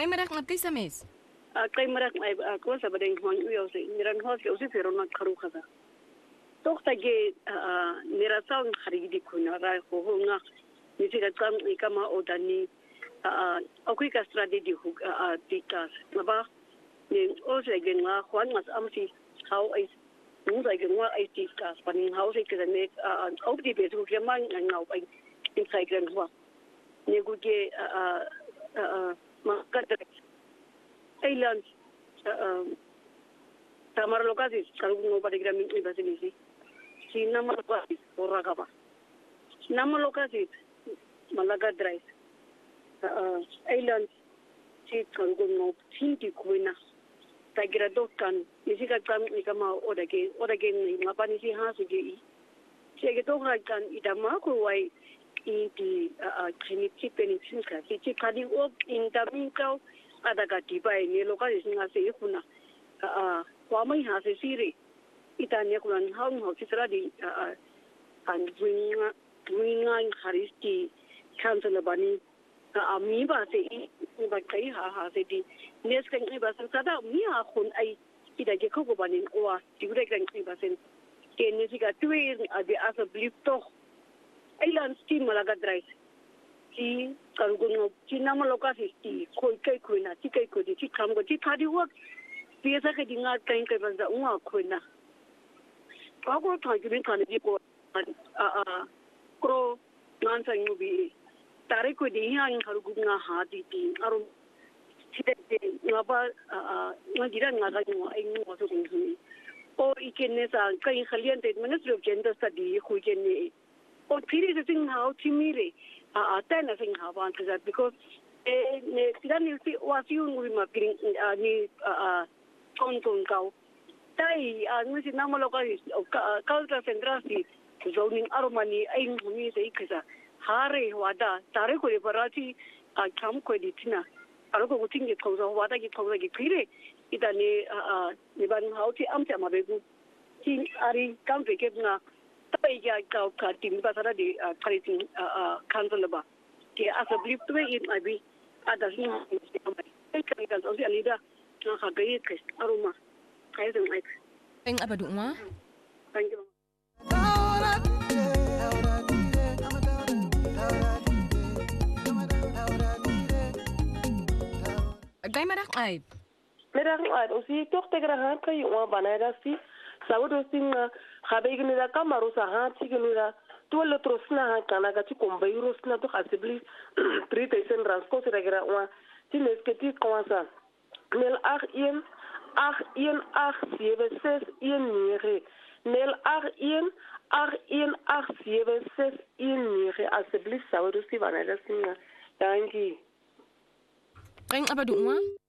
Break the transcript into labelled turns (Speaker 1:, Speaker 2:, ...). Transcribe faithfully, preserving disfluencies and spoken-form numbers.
Speaker 1: Goeiemiddag, wat is mis?
Speaker 2: Goeiemiddag, ek was op ding van u ook sê. Miran hoos jy aussi vir ons kharu khada. Toch tage nira saun kharidi kuna ra ho ho nga ni sika tsam ikama odani akui ka strategy hu tikas. Maba ni also gen nga khwan mas amsi how is nu sa gen nga ai tikas panin how se ke ne op di besu ke man nga op in sai gen wa. Ni gu ke ma kadre Island Tamar lokasis kalau mau pada kira minggu bahasa ini si nama lokasis orang apa nama lokasis Malaga Drive Island si kalau mau sinti kuina tak kira dokan ni si kan ni kama oda ke oda ke ni ngapa ni si hasu je i si ke dokan kan idama ko wai i di kini si penin ka si si kadi o intamin kau ada kati pai ni lokasi singa se ikuna a kwa mai ha se siri itanya kuran hang ho sitra di an winga winga haristi council bani a mi ba se i ba kai ha ha se di nes kan i ba san sada mi ha khun ai ida ke ko bani wa di gure kan i ba sen ke ni siga tui a bi asa blipto Island steam Malaga Drive si kalgungo si nama lokasi si koi kai koi na si kai koi di si kam go si thadi work biasa ke dinga kain kai banda unga koi na ako thai ki bin khane ji ko a a kro nan sa ngu bi tare ko di ha in kalgunga ha di ti aro si de ngaba a ngira ngaga ngu ai ngu so kong hu o ikenne sa kai khalian te ministry of gender study khu jenne o thiri se sing how timire a tana sing hawan that because eh ne sila ni si was yung uri mapiring ni ton ton kau tai ang si nama lokal culture central si zoning aromani ay ngumi sa ikasa hare wada tare ko reparati a kam ko ditina aro ko uting ke kauza wada ki kauza ki phire ita ni ni ban hauti amcha mabegu ki ari kam peke na tapi ya kau katim pasara di kariting council ba ke asa blip tu in abi ada sini ai kan kan osi alida na ka gai ke aruma kai zan ai
Speaker 1: Eng apa duma
Speaker 2: thank you
Speaker 1: Goeiemiddag ai
Speaker 3: Middag ai osi toch te graag kan je wa banada si Saúde sim khabegi ni da kamaru sa ha tigini da to le trosna ha kana ga ti kombayro sna to khasibli trite sen ransko se regra wa ti les que ti commence nel ach een ach een ach sewe ses een nege nel ach een ach een ach sewe ses een nege asibli saúde si vanada singa dankie
Speaker 1: Eng apa duma